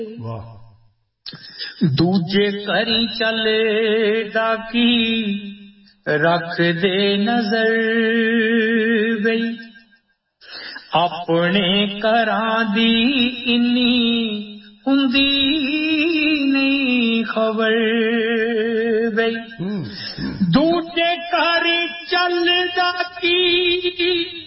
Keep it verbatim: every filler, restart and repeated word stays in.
दूजे करी चले डाकी रख दे नजर बई अपने घरां दी इन्नी हुंदी नहीं खबर बई दूजे करी चल डाकी